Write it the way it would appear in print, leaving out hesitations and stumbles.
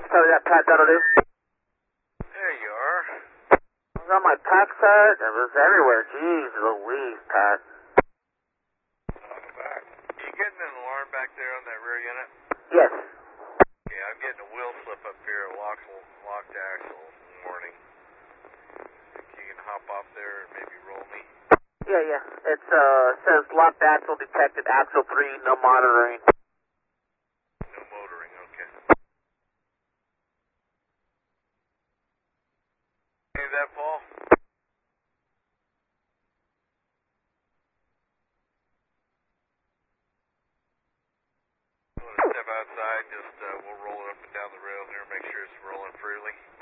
Sorry, that Pat, that'll do. There you are. I was on my pack set. It was everywhere. Jeez Louise, Pat. On the back. You getting an alarm back there on that rear unit? Yes. Yeah, I'm getting a wheel slip up here, a locked axle warning. Think you can hop off there and maybe roll me? Yeah, yeah. It says locked axle detected, axle 3, no monitoring. No motoring, okay. Hey, that Paul? You want to step outside, just we'll roll it up and down the rail here, make sure it's rolling freely.